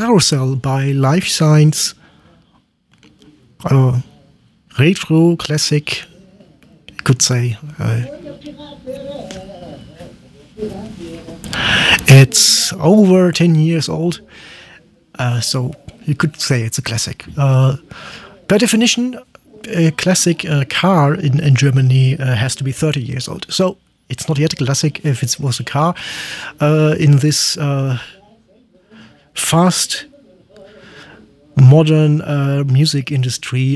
Carousel by Life Science. Retro, classic, I could say. It's over 10 years old, so you could say it's a classic. By definition, a classic car in Germany has to be 30 years old. So it's not yet a classic if it was a car. In this fast, modern music industry,